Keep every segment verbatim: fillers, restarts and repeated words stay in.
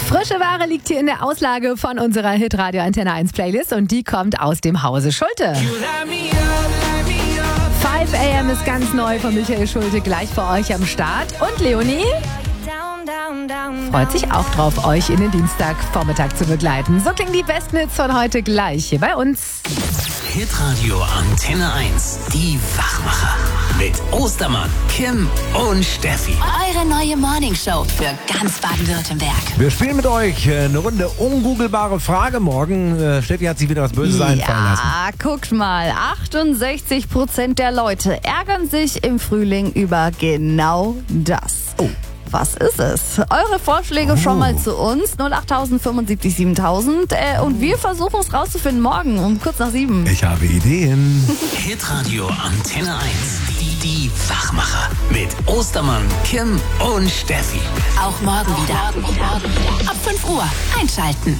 Frische Ware liegt hier in der Auslage von unserer Hitradio Antenne eins Playlist und die kommt aus dem Hause Schulte. five a m ist ganz neu von Michael Schulte, gleich für euch am Start. Und Leonie freut sich auch drauf, euch in den Dienstagvormittag zu begleiten. So klingen die besten Hits von heute gleich hier bei uns. Hitradio Antenne eins, die Wachmacher. Mit Ostermann, Kim und Steffi. Eure neue Morningshow für ganz Baden-Württemberg. Wir spielen mit euch eine Runde ungoogelbare Frage. Morgen, äh, Steffi hat sich wieder was Böses einfallen lassen. Ja, guckt mal. achtundsechzig Prozent der Leute ärgern sich im Frühling über genau das. Oh. Was ist es? Eure Vorschläge Oh. schon mal zu uns. null acht fünfundsiebzig siebentausend. Äh, und wir versuchen es rauszufinden morgen um kurz nach sieben. Ich habe Ideen. Hitradio Antenne eins, die, die Wachmacher. Mit Ostermann, Kim und Steffi. Auch morgen wieder. Ab fünf Uhr einschalten.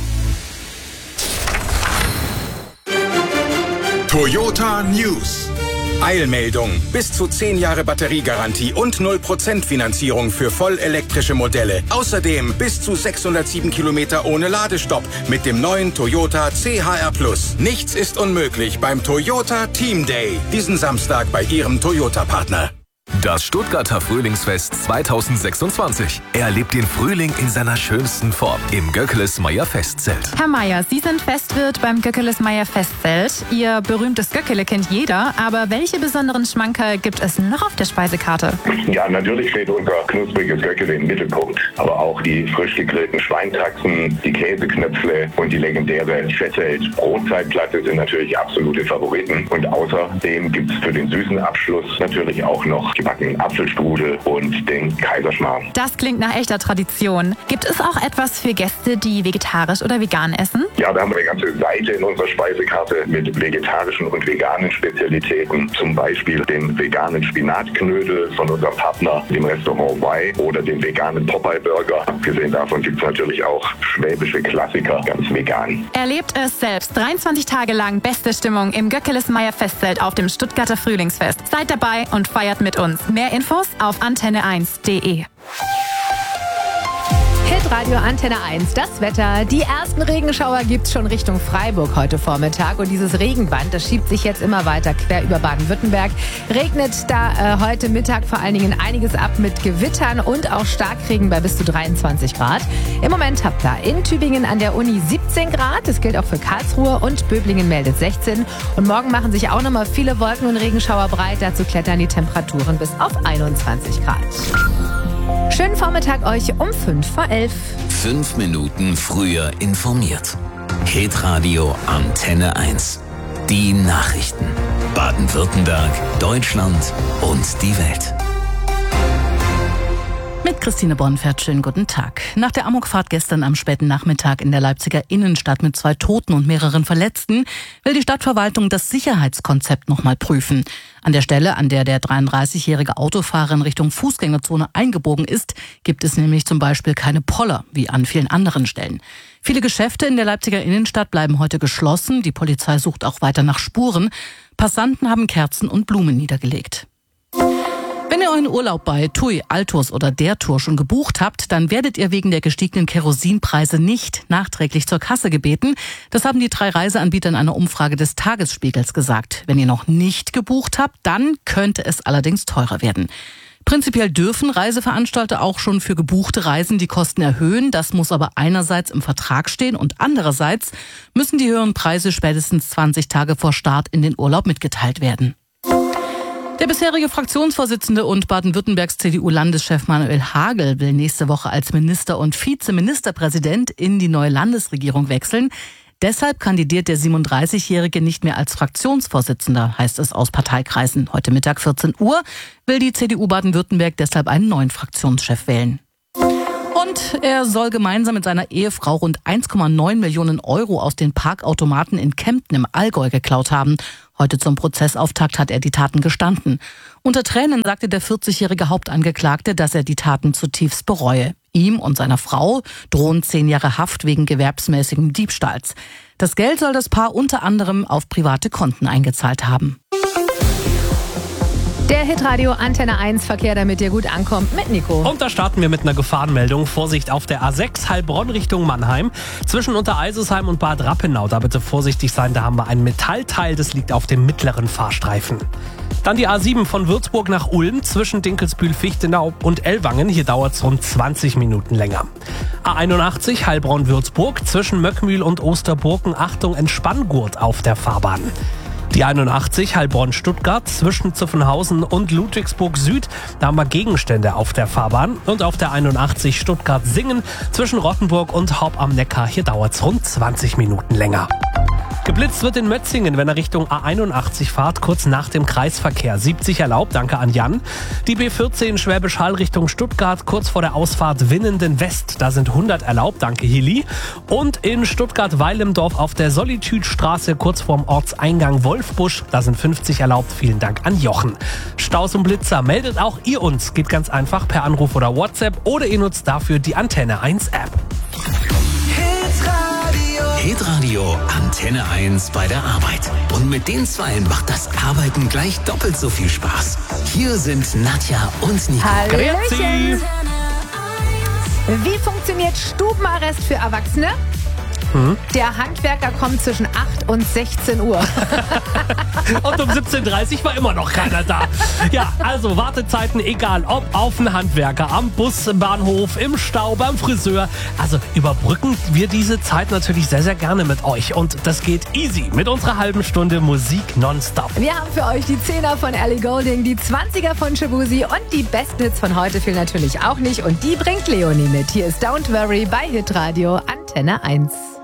Toyota News. Eilmeldung. Bis zu zehn Jahre Batteriegarantie und null Prozent Finanzierung für vollelektrische Modelle. Außerdem bis zu sechshundertsieben Kilometer ohne Ladestopp mit dem neuen Toyota C H R Plus. Nichts ist unmöglich beim Toyota Team Day. Diesen Samstag bei Ihrem Toyota-Partner. Das Stuttgarter Frühlingsfest zweitausendsechsundzwanzig. Erlebt den Frühling in seiner schönsten Form im Göckeles-Meyer Festzelt. Herr Meier, Sie sind Festwirt beim Göckeles-Meyer Festzelt. Ihr berühmtes Göckele kennt jeder, aber welche besonderen Schmankerl gibt es noch auf der Speisekarte? Ja, natürlich steht unser knuspriges Göckele im Mittelpunkt, aber auch die frisch gegrillten Schweintaxen, die Käseknöpfle und die legendäre Festzelt-Brotzeitplatte sind natürlich absolute Favoriten. Und außerdem gibt es für den süßen Abschluss natürlich auch noch gebackenen Apfelstrudel und den Kaiserschmarrn. Das klingt nach echter Tradition. Gibt es auch etwas für Gäste, die vegetarisch oder vegan essen? Ja, da haben wir eine ganze Seite in unserer Speisekarte mit vegetarischen und veganen Spezialitäten. Zum Beispiel den veganen Spinatknödel von unserem Partner, dem Restaurant Y, oder den veganen Popeye-Burger. Abgesehen davon gibt es natürlich auch schwäbische Klassiker, ganz vegan. Erlebt es selbst. dreiundzwanzig Tage lang beste Stimmung im Göckeles-Meyer Festzelt auf dem Stuttgarter Frühlingsfest. Seid dabei und feiert mit uns. Mehr Infos auf antenne eins punkt de. Hitradio Antenne eins, das Wetter. Die ersten Regenschauer gibt's schon Richtung Freiburg heute Vormittag. Und dieses Regenband, das schiebt sich jetzt immer weiter quer über Baden-Württemberg. Regnet da äh, heute Mittag vor allen Dingen einiges ab mit Gewittern und auch Starkregen bei bis zu dreiundzwanzig Grad. Im Moment habt ihr in Tübingen an der Uni siebzehn Grad. Das gilt auch für Karlsruhe und Böblingen meldet sechzehn. Und morgen machen sich auch nochmal viele Wolken und Regenschauer breit. Dazu klettern die Temperaturen bis auf einundzwanzig Grad. Schönen Vormittag euch um fünf vor elf. Fünf Minuten früher informiert. Hitradio Antenne eins. Die Nachrichten. Baden-Württemberg, Deutschland und die Welt. Mit Christine Bornfert, schönen guten Tag. Nach der Amokfahrt gestern am späten Nachmittag in der Leipziger Innenstadt mit zwei Toten und mehreren Verletzten will die Stadtverwaltung das Sicherheitskonzept nochmal prüfen. An der Stelle, an der der dreiunddreißigjährige Autofahrer in Richtung Fußgängerzone eingebogen ist, gibt es nämlich zum Beispiel keine Poller, wie an vielen anderen Stellen. Viele Geschäfte in der Leipziger Innenstadt bleiben heute geschlossen. Die Polizei sucht auch weiter nach Spuren. Passanten haben Kerzen und Blumen niedergelegt. Wenn ihr euren Urlaub bei TUI, Altus oder der Tour schon gebucht habt, dann werdet ihr wegen der gestiegenen Kerosinpreise nicht nachträglich zur Kasse gebeten. Das haben die drei Reiseanbieter in einer Umfrage des Tagesspiegels gesagt. Wenn ihr noch nicht gebucht habt, dann könnte es allerdings teurer werden. Prinzipiell dürfen Reiseveranstalter auch schon für gebuchte Reisen die Kosten erhöhen. Das muss aber einerseits im Vertrag stehen und andererseits müssen die höheren Preise spätestens zwanzig Tage vor Start in den Urlaub mitgeteilt werden. Der bisherige Fraktionsvorsitzende und Baden-Württembergs C D U-Landeschef Manuel Hagel will nächste Woche als Minister und Vizeministerpräsident in die neue Landesregierung wechseln. Deshalb kandidiert der siebenunddreißigjährige nicht mehr als Fraktionsvorsitzender, heißt es aus Parteikreisen. Heute Mittag vierzehn Uhr will die C D U Baden-Württemberg deshalb einen neuen Fraktionschef wählen. Und er soll gemeinsam mit seiner Ehefrau rund eins Komma neun Millionen Euro aus den Parkautomaten in Kempten im Allgäu geklaut haben. Heute zum Prozessauftakt hat er die Taten gestanden. Unter Tränen sagte der vierzigjährige Hauptangeklagte, dass er die Taten zutiefst bereue. Ihm und seiner Frau drohen zehn Jahre Haft wegen gewerbsmäßigen Diebstahls. Das Geld soll das Paar unter anderem auf private Konten eingezahlt haben. Der Hitradio Antenne eins Verkehr, damit ihr gut ankommt, mit Nico. Und da starten wir mit einer Gefahrenmeldung. Vorsicht auf der A sechs Heilbronn Richtung Mannheim. Zwischen Untereisesheim und Bad Rappenau. Da bitte vorsichtig sein, da haben wir ein Metallteil, das liegt auf dem mittleren Fahrstreifen. Dann die A sieben von Würzburg nach Ulm zwischen Dinkelsbühl-Fichtenau und Ellwangen. Hier dauert es rund zwanzig Minuten länger. A einundachtzig Heilbronn-Würzburg zwischen Möckmühl und Osterburgen. Achtung, Entspanngurt auf der Fahrbahn. Die einundachtzig Heilbronn-Stuttgart zwischen Zuffenhausen und Ludwigsburg Süd. Da haben wir Gegenstände auf der Fahrbahn. Und auf der einundachtzig Stuttgart-Singen zwischen Rottenburg und Horb am Neckar. Hier dauert es rund zwanzig Minuten länger. Geblitzt wird in Mötzingen, wenn er Richtung A einundachtzig fahrt, kurz nach dem Kreisverkehr. siebzig erlaubt, danke an Jan. Die B vierzehn Schwäbisch Hall Richtung Stuttgart, kurz vor der Ausfahrt Winnenden West. Da sind hundert erlaubt, danke Hili. Und in Stuttgart-Weilemdorf auf der Solitudstraße, kurz vorm Ortseingang Wolfbusch. Da sind fünfzig erlaubt, vielen Dank an Jochen. Staus und Blitzer, meldet auch ihr uns. Geht ganz einfach per Anruf oder WhatsApp oder ihr nutzt dafür die Antenne eins App. Hitradio Antenne eins bei der Arbeit. Und mit den Zweien macht das Arbeiten gleich doppelt so viel Spaß. Hier sind Nadja und Nico. Hallöchen. Wie funktioniert Stubenarrest für Erwachsene? Hm? Der Handwerker kommt zwischen acht und sechzehn Uhr. Und um siebzehn Uhr dreißig war immer noch keiner da. Ja, also Wartezeiten, egal ob auf einen Handwerker, am Busbahnhof, im Stau, beim Friseur. Also überbrücken wir diese Zeit natürlich sehr, sehr gerne mit euch. Und das geht easy mit unserer halben Stunde Musik nonstop. Wir haben für euch die Zehner von Ellie Goulding, die Zwanziger von Shabuzi und die besten Hits von heute fehlen natürlich auch nicht. Und die bringt Leonie mit. Hier ist Don't Worry bei Hitradio Antenne eins.